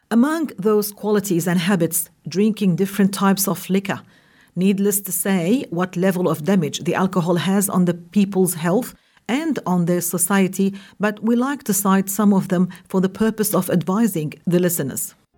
Among those qualities and habits, drinking different types of liquor. Needless to say, what level of damage the alcohol has on the people's health and on their society, but we like to cite some of them for the purpose of advising the listeners.